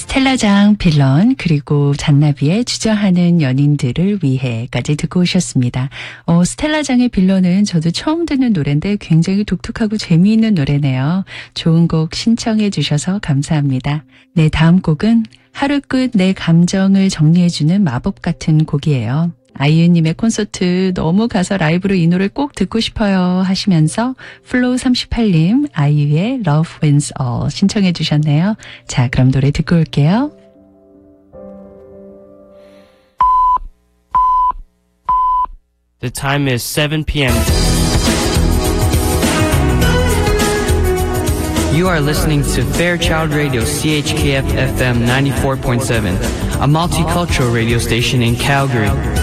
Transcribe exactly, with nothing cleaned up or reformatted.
스텔라장 빌런 그리고 잔나비의 주저하는 연인들을 위해까지 듣고 오셨습니다. 어, 스텔라장의 빌런은 저도 처음 듣는 노래인데 굉장히 독특하고 재미있는 노래네요. 좋은 곡 신청해 주셔서 감사합니다. 네, 다음 곡은 하루 끝 내 감정을 정리해주는 마법 같은 곡이에요. 아이유님의 콘서트 너무 가서 라이브로 이 노래 꼭 듣고 싶어요 하시면서 플로우 삼십팔님 아이유의 Love Wins All 신청해 주셨네요. 자, 그럼 노래 듣고 올게요. The time is seven p.m. You are listening to Fairchild Radio C H K F F M ninety-four point seven, a multicultural radio station in Calgary.